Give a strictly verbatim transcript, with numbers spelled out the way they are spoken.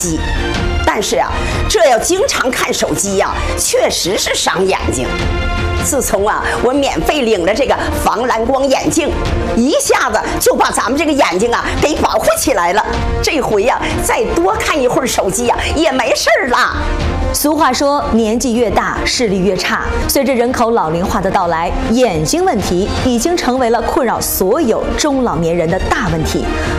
机。但是啊，这要经常看手机呀、啊，确实是伤眼睛。自从啊，我免费领了这个防蓝光眼镜，一下子就把咱们这个眼睛啊给保护起来了。这回呀、啊，再多看一会儿手机呀、啊，也没事儿了。 俗话说，年纪越大，视力越差。随着人口老龄化的到来，眼睛问题已经成为了困扰所有中老年人的大问题。